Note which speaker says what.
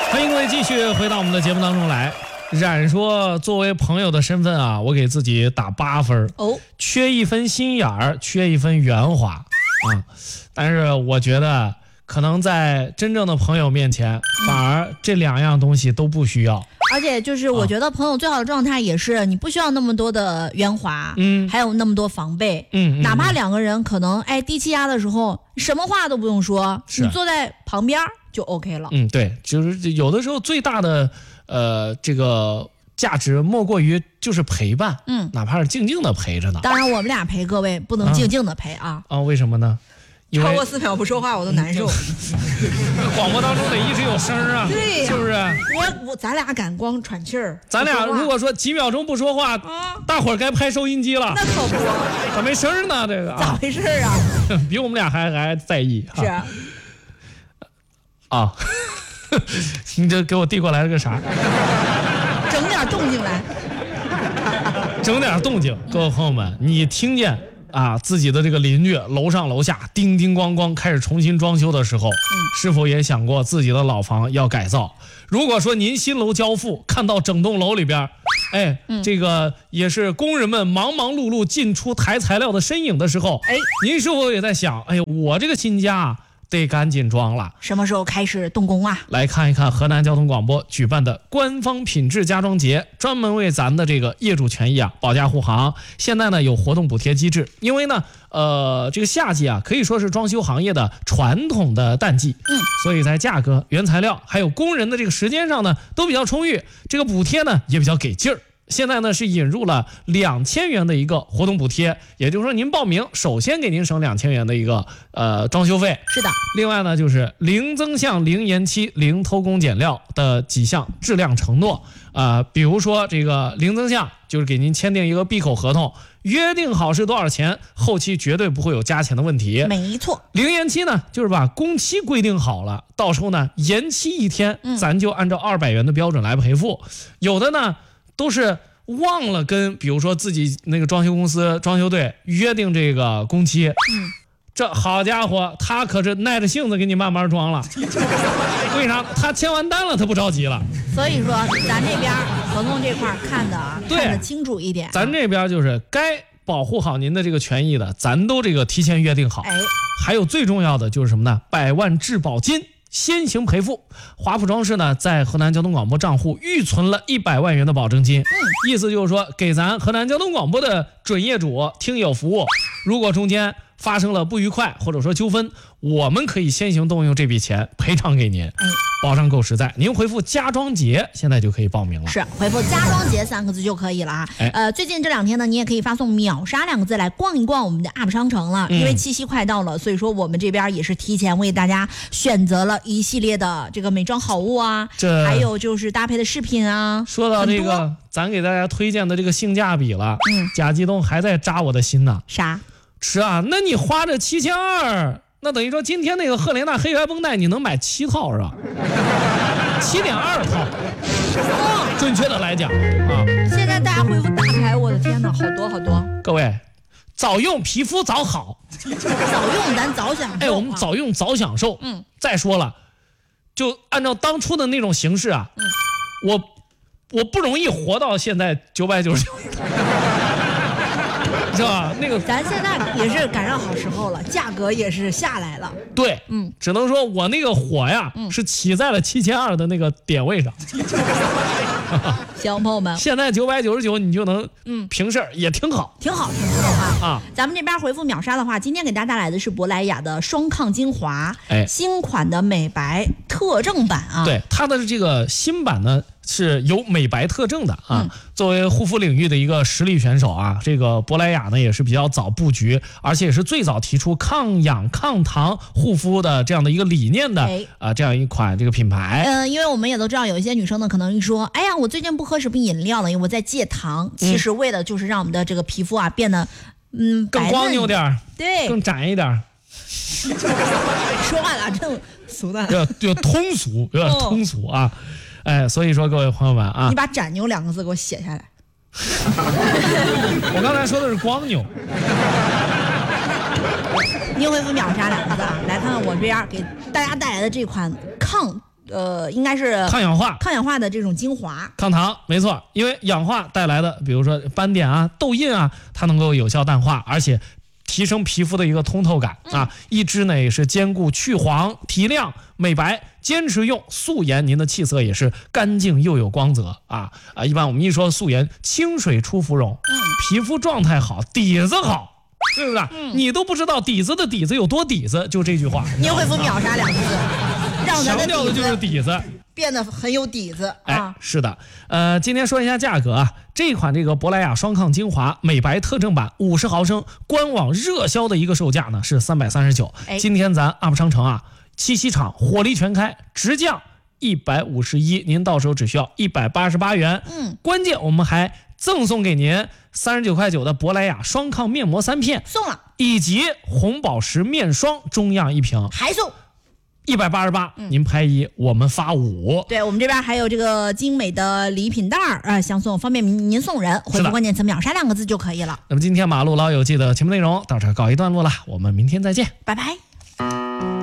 Speaker 1: 欢迎各位继续回到我们的节目当中来。冉说，作为朋友的身份啊，我给自己打8分哦，缺一分心眼儿，缺一分圆滑啊。但是我觉得，可能在真正的朋友面前，反而这2样东西都不需要。
Speaker 2: 而且就是我觉得朋友最好的状态也是你不需要那么多的圆滑，还有那么多防备，哪怕2个人可能低气压的时候什么话都不用说，你坐在旁边就 OK 了。
Speaker 1: 对，就是有的时候最大的这个价值莫过于就是陪伴，哪怕是静静的陪着呢。
Speaker 2: 当然我们俩陪各位不能静静的陪啊。
Speaker 1: 为什么呢？
Speaker 3: 超过4秒不说话我都难受。
Speaker 1: 广播当中得一直有声啊，
Speaker 2: 对，
Speaker 1: 是不是？
Speaker 2: 咱俩敢光喘气儿，
Speaker 1: 咱俩如果说几秒钟不说话，大伙儿该拍收音机了。
Speaker 2: 那可不，
Speaker 1: 咋没声呢？这个
Speaker 2: 咋回事啊？
Speaker 1: 比我们俩还在意。
Speaker 2: 是
Speaker 1: 啊，你这给我递过来了个啥？
Speaker 2: 整点动静来，
Speaker 1: 整点动静。各位朋友们，你听见自己的这个邻居楼上楼下叮叮咣咣开始重新装修的时候，是否也想过自己的老房要改造？如果说您新楼交付，看到整栋楼里边，这个也是工人们忙忙碌碌进出抬材料的身影的时候，您是否也在想，我这个新家得赶紧装了，
Speaker 2: 什么时候开始动工啊？
Speaker 1: 来看一看河南交通广播举办的官方品质家装节，专门为咱的这个业主权益保驾护航。现在呢有活动补贴机制，因为呢这个夏季可以说是装修行业的传统的淡季，所以在价格、原材料还有工人的这个时间上呢都比较充裕，这个补贴呢也比较给劲儿。现在呢是引入了2000元的一个活动补贴，也就是说您报名首先给您省2000元的一个装修费。
Speaker 2: 是的。
Speaker 1: 另外呢就是零增项、零延期、零偷工减料的几项质量承诺。比如说这个零增项就是给您签订一个闭口合同，约定好是多少钱，后期绝对不会有加钱的问题。
Speaker 2: 没错。
Speaker 1: 零延期呢就是把工期规定好了，到时候呢延期1天，咱就按照200元的标准来赔付。有的呢都是忘了跟比如说自己那个装修公司装修队约定这个工期，这好家伙，他可是耐着性子给你慢慢装了。为啥？他签完单了，他不着急了。
Speaker 2: 所以说咱这边合同这块看得清楚一点，
Speaker 1: 咱这边就是该保护好您的这个权益的，咱都这个提前约定好。还有最重要的就是什么呢？100万质保金先行赔付。华普装饰呢在河南交通广播账户预存了100万元的保证金，意思就是说给咱河南交通广播的准业主听友服务，如果中间发生了不愉快或者说纠纷，我们可以先行动用这笔钱赔偿给您，保障够实在。您回复家装节现在就可以报名了，
Speaker 2: 是回复家装节3个字就可以了啊。最近这2天呢，你也可以发送秒杀2个字来逛一逛我们的 UP 商城了，因为七夕快到了，所以说我们这边也是提前为大家选择了一系列的这个美妆好物啊，还有就是搭配的饰品啊。
Speaker 1: 说到这个咱给大家推荐的这个性价比了，贾激动还在扎我的心呢。
Speaker 2: 啥？
Speaker 1: 是啊，那你花着7200，那等于说今天那个赫莲娜黑白绷带你能买7套是吧？7.2套，准确的来讲
Speaker 2: 现在大家恢复大牌，我的天哪，好多好多。
Speaker 1: 各位，早用皮肤早好，
Speaker 2: 早用咱早享受。
Speaker 1: 我们早用早享受。再说了，就按照当初的那种形式我不容易活到现在999。是吧？那个
Speaker 2: 咱现在也是赶上好时候了，价格也是下来了。
Speaker 1: 对，只能说我那个火呀，是起在了7200的那个点位上。
Speaker 2: 行，朋友们，
Speaker 1: 现在999你就能平事儿，也挺好，
Speaker 2: 挺好啊。咱们这边回复秒杀的话，今天给大家带来的是珀莱雅的双抗精华，新款的美白特证版啊。
Speaker 1: 对，它的这个新版呢是有美白特证的啊。作为护肤领域的一个实力选手啊，这个珀莱雅呢也是比较早布局，而且也是最早提出抗氧抗糖护肤的这样的一个理念的这样一款这个品牌。
Speaker 2: 因为我们也都知道，有一些女生呢可能一说，哎呀，我最近不喝什么饮料了，因为我在戒糖。其实为的就是让我们的这个皮肤变得
Speaker 1: 更光溜点，
Speaker 2: 对，
Speaker 1: 更展一点。
Speaker 2: 说话咋这么俗呢？
Speaker 1: 有通俗，有点通俗啊。所以说各位朋友们啊，
Speaker 2: 你把展牛2个字给我写下来。
Speaker 1: 我刚才说的是光牛。
Speaker 2: 您回复秒杀2个字啊，来看看我这边给大家带来的这款应该是
Speaker 1: 抗氧化
Speaker 2: 的这种精华，
Speaker 1: 抗糖，没错，因为氧化带来的，比如说斑点啊、痘印啊，它能够有效淡化，而且提升皮肤的一个通透感啊。一支呢也是兼顾去黄、提亮、美白，坚持用素颜，您的气色也是干净又有光泽啊。一般我们一说素颜，清水出芙蓉，皮肤状态好，底子好。是不是？你都不知道底子的底子有多底子，就这句话。
Speaker 2: 你回复秒杀2个字，让咱的
Speaker 1: 强调的就是底子，
Speaker 2: 变得很有底子啊。
Speaker 1: 是的，今天说一下价格啊，这款这个珀莱雅双抗精华美白特证版50毫升，官网热销的一个售价呢是339。今天咱 UP 商城啊，七夕场火力全开，直降151，您到时候只需要188元。关键我们还赠送给您39.9块的珀莱雅双抗面膜3片，
Speaker 2: 送了，
Speaker 1: 以及红宝石面霜中样1瓶，
Speaker 2: 还送
Speaker 1: 188。您拍1，我们发5。
Speaker 2: 对，我们这边还有这个精美的礼品袋相送，方便您送人，回复关键词秒杀2个字就可以了。
Speaker 1: 那么今天马路老友记的节目内容到这儿告一段落了，我们明天再见，
Speaker 2: 拜拜。